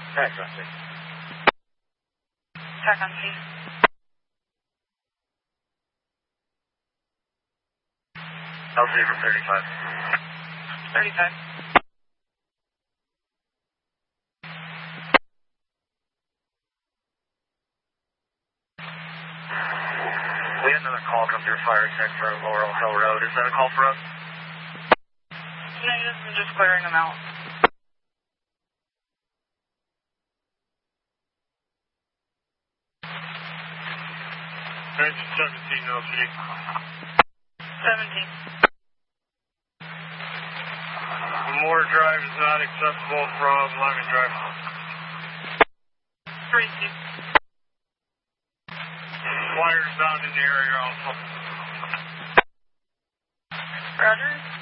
Tax on scene. Tax on scene. LZ from 35. 35. We had another call come through Fire 10 for Laurel Hill Road. Is that a call for us? No, this is just clearing them out. Engine 17, LZ. 17. Memorial Drive is not accessible from Lyman Drive. 32. Flyers found in the area also. Roger.